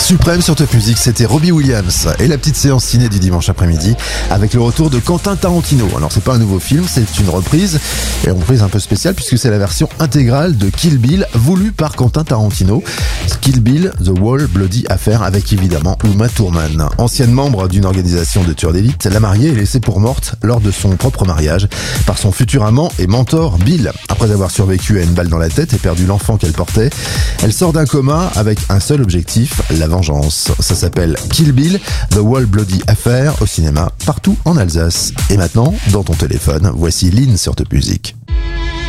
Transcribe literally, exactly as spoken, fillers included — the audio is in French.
Suprême sur Top Music, c'était Robbie Williams et la petite séance ciné du dimanche après-midi avec le retour de Quentin Tarantino. Alors c'est pas un nouveau film, c'est une reprise, et une reprise un peu spéciale puisque c'est la version intégrale de Kill Bill voulue par Quentin Tarantino. Kill Bill, The Wall Bloody Affair, avec évidemment Uma Thurman. Ancienne membre d'une organisation de tueurs d'élite, la mariée est laissée pour morte lors de son propre mariage par son futur amant et mentor Bill. Après avoir survécu à une balle dans la tête et perdu l'enfant qu'elle portait, elle sort d'un coma avec un seul objectif, la vengeance. Ça s'appelle Kill Bill, The Wall Bloody Affair, au cinéma partout en Alsace. Et maintenant, dans ton téléphone, voici Lynn sur Top Music.